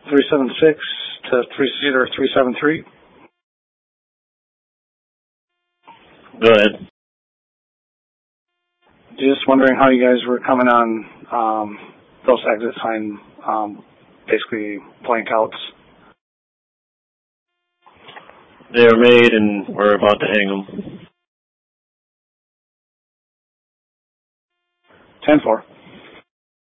376 to 373. Go ahead. Just wondering how you guys were coming on those exit sign, basically blank outs. They were made and we're about to hang them. 10-4.